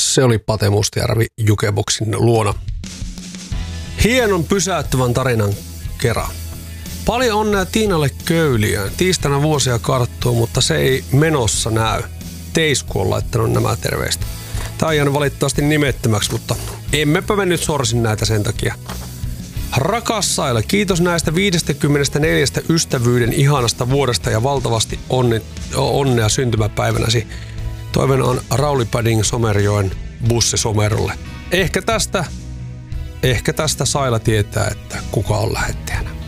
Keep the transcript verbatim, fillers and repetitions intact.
Se oli Pate Mustijärvi Jukeboksin luona. Hienon pysäyttävän tarinan kerran. Paljon onnea Tiinalle Köyliöön. Tiistaina vuosia karttuu, mutta se ei menossa näy. Teisku on laittanut nämä terveistä. Tää on jäänyt valitettavasti nimettömäksi, mutta emmepä me nyt sorsin näitä sen takia. Rakas Saila, kiitos näistä viisikymmentäneljä ystävyyden ihanasta vuodesta ja valtavasti onni, onnea syntymäpäivänäsi. Toivena on Rauli Padding Somerjoen bussisomerolle. Ehkä tästä, ehkä tästä Saila tietää, että kuka on lähettäjänä.